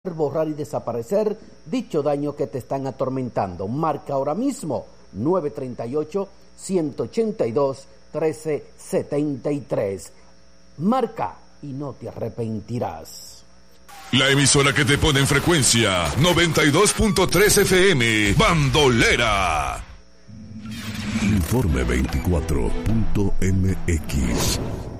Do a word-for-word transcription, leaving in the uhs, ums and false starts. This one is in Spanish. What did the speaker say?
borrar y desaparecer dicho daño que te están atormentando. Marca ahora mismo nueve tres ocho, uno ocho dos, uno tres siete tres. Marca y no te arrepentirás. La emisora que te pone en frecuencia noventa y dos punto tres F M, Bandolera. Informe veinticuatro punto M X.